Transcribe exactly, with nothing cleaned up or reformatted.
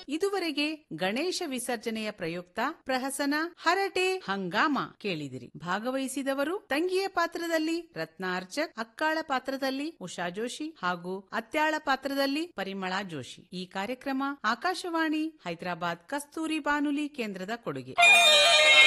ಇದುವರೆಗೆ ಗಣೇಶ ವಿಸರ್ಜನೆಯ ಪ್ರಯುಕ್ತ ಪ್ರಹಸನ ಹರಟೆ ಹಂಗಾಮ ಕೇಳಿದಿರಿ. ಭಾಗವಹಿಸಿದವರು ತಂಗಿಯ ಪಾತ್ರದಲ್ಲಿ ರತ್ನ ಅರ್ಚಕ್, ಅಕ್ಕಾಳ ಪಾತ್ರದಲ್ಲಿ ಉಷಾ ಜೋಶಿ ಹಾಗೂ ಅತ್ಯಾಳ ಪಾತ್ರದಲ್ಲಿ ಪರಿಮಳಾ ಜೋಶಿ. ಈ ಕಾರ್ಯಕ್ರಮ ಆಕಾಶವಾಣಿ ಹೈದರಾಬಾದ್ ಕಸ್ತೂರಿ ಬಾನುಲಿ ಕೇಂದ್ರದ ಕೊಡುಗೆ.